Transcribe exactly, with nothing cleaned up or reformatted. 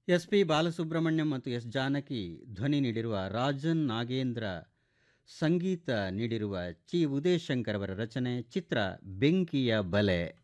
S P Balasubrahmanyam ಮತ್ತು S Janaki ಧ್ವನಿ ನೀಡಿರುವ ರಾಜನ್ ನಾಗೇಂದ್ರ ಸಂಗೀತ ನೀಡಿರುವ ಚಿ ಉದಯಶಂಕರ್ ಅವರ ರಚನೆ ಚಿತ್ರ ಬೆಂಕಿಯ ಬಲೆ.